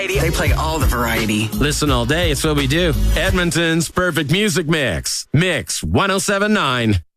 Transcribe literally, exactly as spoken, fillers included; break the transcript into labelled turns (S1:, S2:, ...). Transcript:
S1: variety. They play all the variety.
S2: Listen all day, it's what we do. Edmonton's Perfect Music Mix. Mix one oh seven point nine.